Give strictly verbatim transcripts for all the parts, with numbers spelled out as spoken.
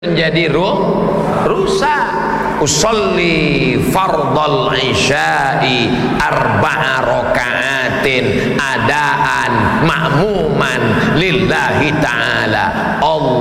menjadi ruh rusak. Usolli fardal isya'i arba'a raka'atin adaan ma'muman lillahi ta'ala.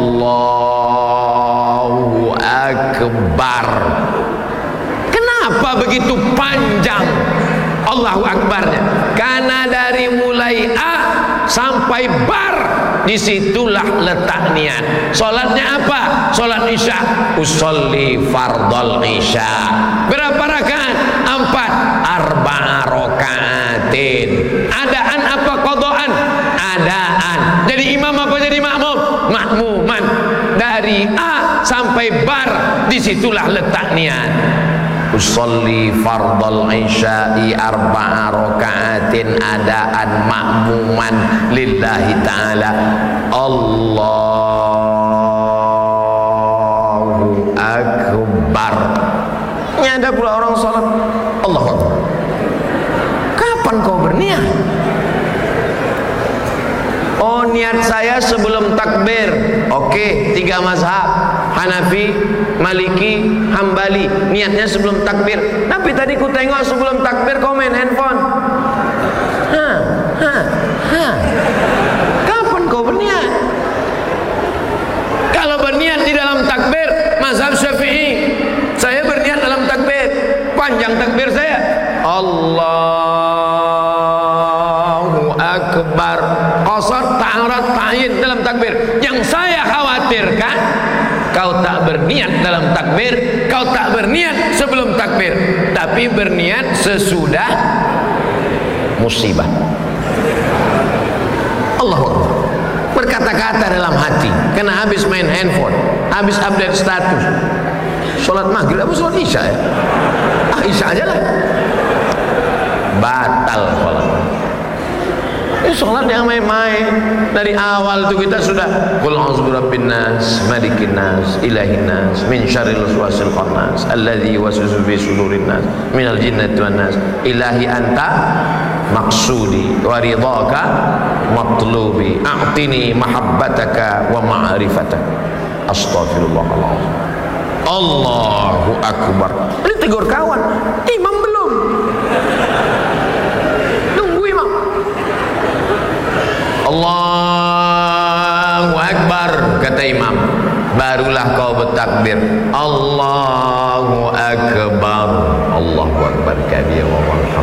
Allahu akbar. Kenapa begitu panjang Allahu akbarnya? Karena dari mulai A sampai bar, disitulah letak niat. Sholatnya apa? Sholat isya. Usolli fardal isya. Berapa rakaat? Empat. Arba'a rakaatin. Adaan apa qadaan? Adaan. Jadi imam apa jadi makmum? Makmuman. Dari A sampai bar, disitulah letak niat. Usolli fardal isya'i arba'a raka'atin adaan ma'muman lillahi ta'ala. Allahu akbar. Ini ada pula orang salat Allahu akbar. Kapan kau berniat? Oh, niat saya sebelum takbir. Oke, tiga mazhab, Hanafi, Maliki, Hambali, niatnya sebelum takbir. Tapi tadi ku tengok sebelum takbir kau main handphone. Hah, hah, hah. Kapan kau berniat? Kalau berniat di dalam takbir, mazhab Syafi'i, saya berniat dalam takbir. Panjang takbir saya. Allahu akbar. Qasad, ta'arad, ta'yin dalam takbir. Yang saya khawatirkan, kau tak berniat dalam takbir, kau tak berniat sebelum takbir, tapi berniat sesudah musibah. Allahu akbar. Berkata-kata dalam hati, karena habis main handphone, habis update status. Sholat maghrib apa sholat isya ya? Ah, isya aja lah. Batal sholat. Ini sholat yang main-main. Dari awal itu kita sudah qul a'udzu birabbin nas, malikin nas, ilahin nas, min syarril waswasil khannas, alladzi yuwaswisu fi sudurin nas, minal jinnati wan nas. Ilahi anta maqsudi wa ridhaka matlubi, a'tini mahabbataka wa ma'rifataka. Astaghfirullahaladzim. Allahu akbar. Ini tegur kawan, imam belum. Allahu akbar, kata imam, barulah kau bertakbir. Allahu akbar. Allahu akbar kabir walhamdulillah.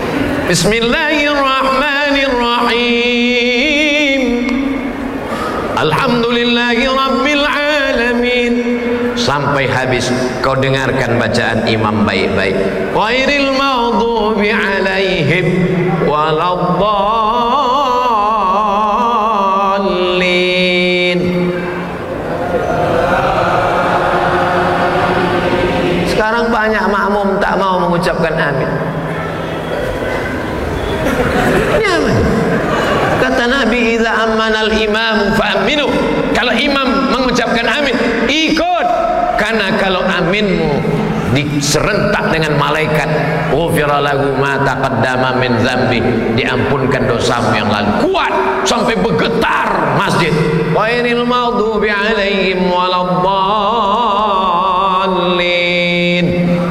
Bismillahirrahmanirrahim. Alhamdulillahi rabbil alamin. Sampai habis kau dengarkan bacaan imam baik-baik. Ghairil maghdubi alaihim waladdallin. Sekarang banyak makmum tak mau mengucapkan amin. Ini amin. Kata Nabi, idza amana al-imam fa'aminu. Kalau imam mengucapkan amin, ikut. Karena kalau aminmu diserentak dengan malaikat, ghufira lahu ma taqaddama min dzambi, diampunkan dosamu yang lalu. Kuat sampai bergetar masjid. Ghairil maghdubi alaihim waladdallin.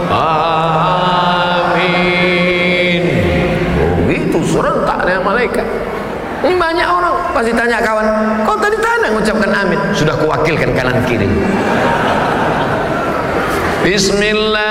Amin. Begitu serentak dengan malaikat. Ini banyak orang pasti tanya kawan, kau tadi tak mengucapkan amin? Sudah kuwakilkan kanan kiri. Bismillah.